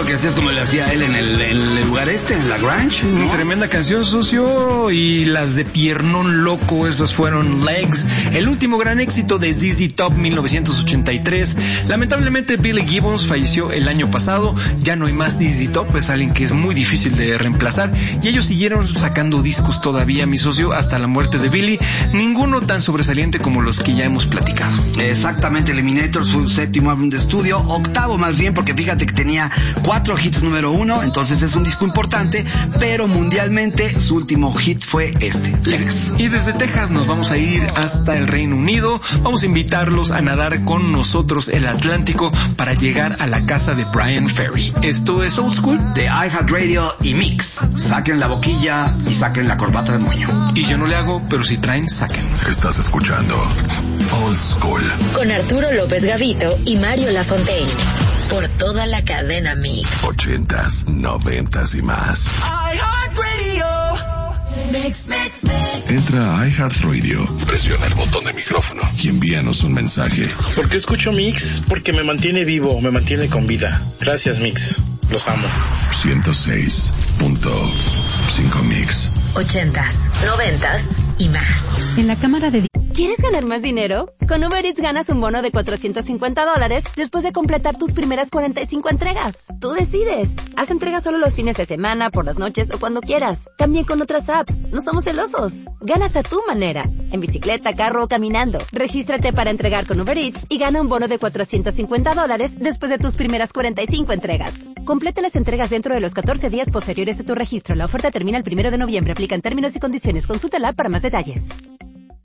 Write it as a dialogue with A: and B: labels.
A: que hacías como le hacía él en el lugar en la Grange, ¿no?
B: Tremenda canción, socio. Y las de Piernón Loco, esas fueron Legs, el último gran éxito de ZZ Top 1983. Lamentablemente Billy Gibbons falleció el año pasado. Ya no hay más ZZ Top, es alguien que es muy difícil de reemplazar. Y ellos siguieron sacando discos todavía, mi socio, hasta la muerte de Billy. Ninguno tan sobresaliente como los que ya hemos platicado.
A: Exactamente, Eliminator, su séptimo álbum de estudio, octavo más bien, porque fíjate que tenía 4 hits número 1, entonces es un disco importante, pero mundialmente su último hit fue Legs.
B: Y desde Texas nos vamos a ir hasta el Reino Unido. Vamos a invitarlos a nadar con nosotros el Atlántico para llegar a la casa de Brian Ferry. Esto es Old School
A: de iHeartRadio y Mix. Saquen la boquilla y saquen la corbata de moño.
B: Y yo no le hago, pero si traen, saquen.
C: Estás escuchando Old School
D: con Arturo López Gavito y Mario Lafontaine por toda la cadena Mix.
C: 80s, 90s y más.
E: iHeartRadio. Mix.
C: Entra a iHeartRadio, presiona el botón de micrófono y envíanos un mensaje.
F: ¿Por qué escucho Mix? Porque me mantiene vivo, me mantiene con vida. Gracias, Mix. Los amo.
C: 106.5 Mix.
D: 80s, 90s y más.
G: En la cámara de...
H: ¿Quieres ganar más dinero? Con Uber Eats ganas un bono de $450 después de completar tus primeras 45 entregas. Tú decides. Haz entregas solo los fines de semana, por las noches o cuando quieras. También con otras apps. No somos celosos. Ganas a tu manera. En bicicleta, carro o caminando. Regístrate para entregar con Uber Eats y gana un bono de $450 después de tus primeras 45 entregas. Completa las entregas dentro de los 14 días posteriores a tu registro. La oferta termina el 1 de noviembre. Aplican términos y condiciones. Consulta la app para más detalles.